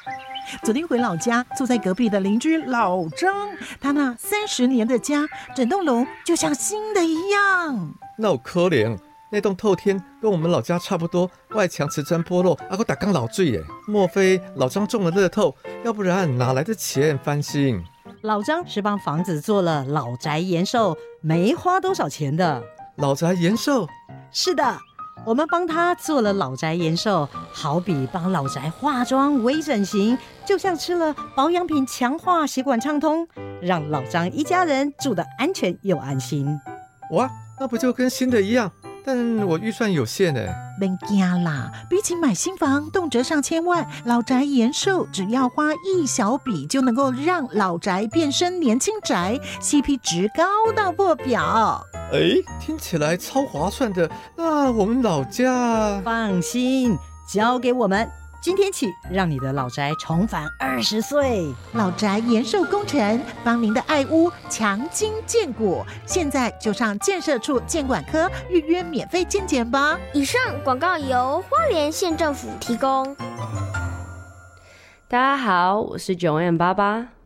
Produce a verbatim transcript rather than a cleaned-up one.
昨天回老家，住在隔壁的邻居老张，他那三十年的家，整栋楼就像新的一样。 那有可怜，那栋透天跟我们老家差不多，外墙瓷砖剥落，还有打缸老坠耶。莫非老张中了乐透？要不然哪来的钱翻新？ 老张是帮房子做了老宅延寿，没花多少钱的。 老宅延寿？ 是的，我们帮他做了老宅延寿，好比帮老宅化妆、微整形，就像吃了保养品，强化血管畅通，让老张一家人住得安全又安心。 哇，那不就跟新的一样？但我预算有限哎。 别惊啦，比起买新房动辄上千万，老宅延寿只要花一小笔就能够让老宅变身年轻宅， C P 值高到破表。 哎，听起来超划算的。那我们老家…… 放心，交给我们，今天起让你的老宅重返二十岁。 老宅延寿工程，帮您的爱屋强筋健骨。现在就上建设处建管科预约免费健检吧。 以上广告由花莲县政府提供。 大家好，我是九 N 爸爸。